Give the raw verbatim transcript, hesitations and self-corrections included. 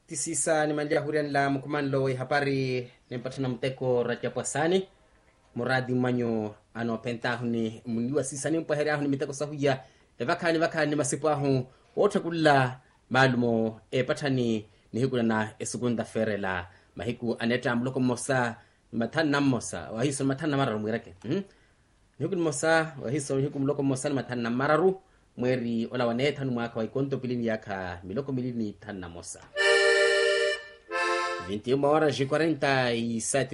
tisisa ni mandia hurian la mkumanlo habari nempatana mteko rajapwasani muradi manyo ano pentahuni muniwa sisa ni mpaheri ahuni miteko sahuya evakani vakani masipu ahu wote kula malumo e patani ni hiku na esugunda ferela mahiku aneta mloko mosa matana mosa wahiso matana mararu mwirake hmm? Hiku mosa wahiso hiku mloko mosa matana mararu mweri ola waneta mwaka wa ikonto pilini yaka miloko milini tana mosa vinte e uma horas e quarenta e sete